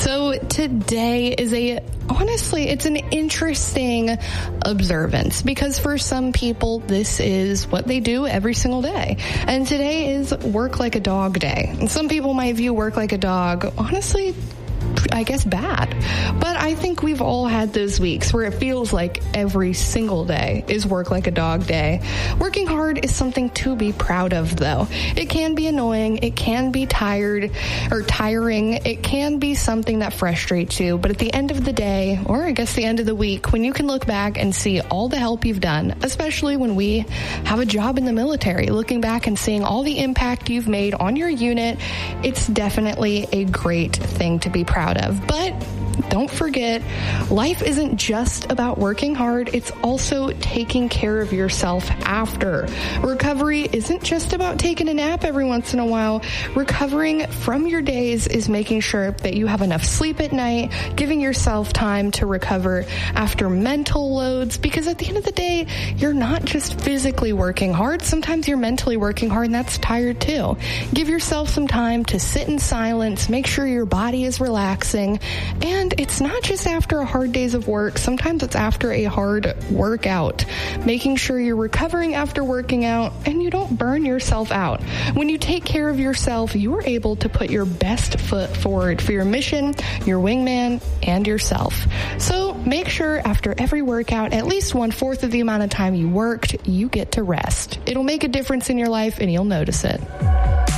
So today is it's an interesting observance because for some people, this is what they do every single day. And today is work like a dog day. And some people might view work like a dog, honestly, I guess bad. But I think we've all had those weeks where it feels like every single day is work like a dog day. Working hard is something to be proud of, though. It can be annoying. It can be tiring. It can be something that frustrates you. But at the end of the day, or I guess the end of the week, when you can look back and see all the help you've done, especially when we have a job in the military, looking back and seeing all the impact you've made on your unit, it's definitely a great thing to be proud of. But don't forget, life isn't just about working hard. It's also taking care of yourself after. Recovery isn't just about taking a nap every once in a while. Recovering from your days is making sure that you have enough sleep at night, giving yourself time to recover after mental loads, because at the end of the day, you're not just physically working hard. Sometimes you're mentally working hard, and that's tired too. Give yourself some time to sit in silence, make sure your body is relaxing, and it's not just after a hard days of work. Sometimes it's after a hard workout. Making sure you're recovering after working out and you don't burn yourself out. When you take care of yourself, you're able to put your best foot forward for your mission, your wingman, and yourself. So make sure after every workout, at least 1/4 of the amount of time you worked, you get to rest. It'll make a difference in your life and you'll notice it.